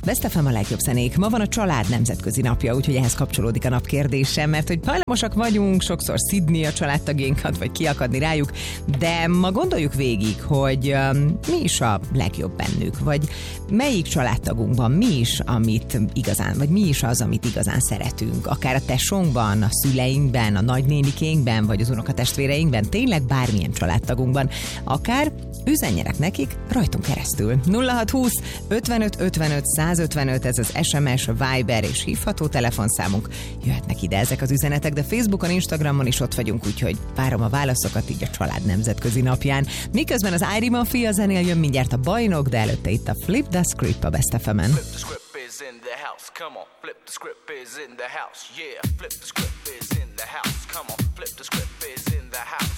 Best FM a legjobb zenék. Ma van a család nemzetközi napja, úgyhogy ehhez kapcsolódik a nap kérdése, mert hogy hajlamosak vagyunk sokszor szidni a családtagjainkat, vagy kiakadni rájuk, de ma gondoljuk végig, hogy mi is a legjobb bennük, vagy melyik családtagunkban mi is, amit igazán, vagy mi is az, amit igazán szeretünk. Akár a tesónkban, a szüleinkben, a nagynénikénkben, vagy az unokatestvéreinkben, tényleg bármilyen családtagunkban, akár üzenjenek nekik rajtunk keresztül. 0620 55 55 155, ez az SMS, a Viber és hívható telefonszámunk. Jöhetnek ide ezek az üzenetek, de Facebookon, Instagramon is ott vagyunk, úgyhogy várom a válaszokat így a család nemzetközi napján. Miközben az Irie Mafia zenél jön mindjárt a bajnok, de előtte itt a Flip the Script a Best FM-en. Flip the script is in the house, come on. Flip the script is in the house, yeah. Flip the script is in the house, come on. Flip the script is in the house.